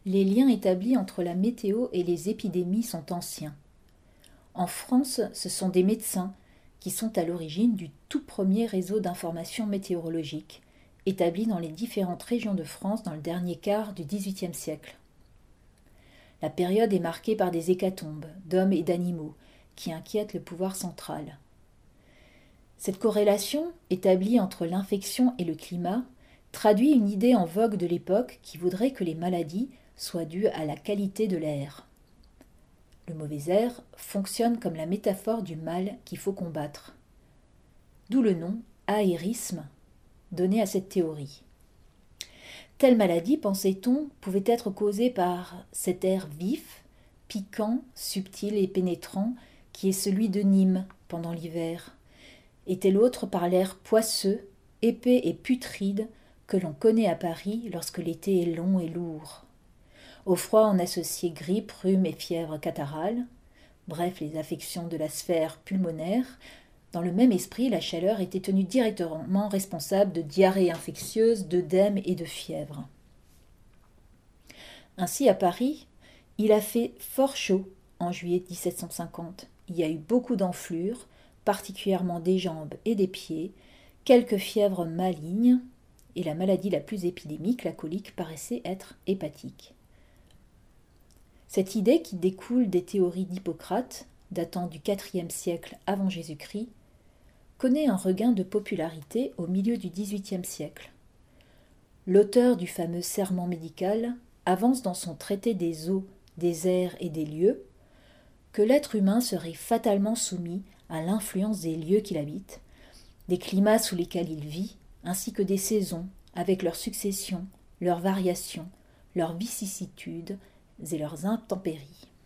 Les liens établis entre la météo et les épidémies sont anciens. En France, ce sont des médecins qui sont à l'origine du tout premier réseau d'information météorologique, établi dans les différentes régions de France dans le dernier quart du XVIIIe siècle. La période est marquée par des hécatombes d'hommes et d'animaux qui inquiètent le pouvoir central. Cette corrélation, établie entre l'infection et le climat, traduit une idée en vogue de l'époque qui voudrait que les maladies soient dues à la qualité de l'air. Le mauvais air fonctionne comme la métaphore du mal qu'il faut combattre. D'où le nom aérisme donné à cette théorie. Telle maladie, pensait-on, pouvait être causée par cet air vif, piquant, subtil et pénétrant qui est celui de Nîmes pendant l'hiver, et telle autre par l'air poisseux, épais et putride que l'on connaît à Paris lorsque l'été est long et lourd. Au froid, on associait grippe, rhume et fièvre catarrhale, bref les affections de la sphère pulmonaire. Dans le même esprit, la chaleur était tenue directement responsable de diarrhées infectieuses, d'œdèmes et de fièvre. Ainsi, à Paris, il a fait fort chaud en juillet 1750. Il y a eu beaucoup d'enflures, particulièrement des jambes et des pieds, quelques fièvres malignes, et la maladie la plus épidémique, la colique, paraissait être hépatique. Cette idée, qui découle des théories d'Hippocrate, datant du IVe siècle avant Jésus-Christ, connaît un regain de popularité au milieu du XVIIIe siècle. L'auteur du fameux serment médical avance dans son traité des eaux, des airs et des lieux que l'être humain serait fatalement soumis à l'influence des lieux qu'il habite, des climats sous lesquels il vit, ainsi que des saisons, avec leurs successions, leurs variations, leurs vicissitudes et leurs intempéries.